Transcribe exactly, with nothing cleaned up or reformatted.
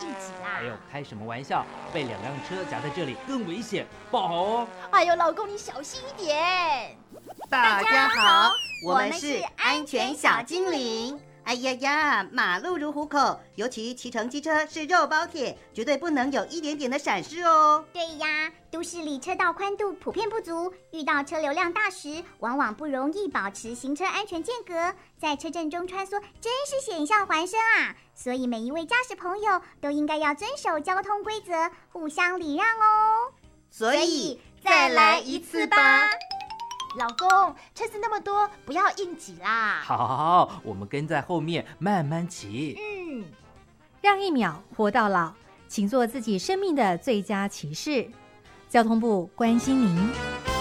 应急啦。 哎呦，开什么玩笑！被两辆车夹在这里更危险，不好哦。 哎呦，老公你小心一点。 大家好，我们是安全小精灵。哎呀呀，马路如虎口，尤其骑乘机车是肉包铁，绝对不能有一点点的闪失哦。 对呀，都市里车道宽度普遍不足，遇到车流量大时，往往不容易保持行车安全间隔，在车阵中穿梭，真是险象环生啊！所以每一位驾驶朋友都应该要遵守交通规则，互相礼让哦。 所以再来一次吧。 老公，车子那么多，不要硬挤啦。 好，好，好，我们跟在后面慢慢骑。 嗯， 让一秒活到老，请做自己生命的最佳骑士。交通部关心您。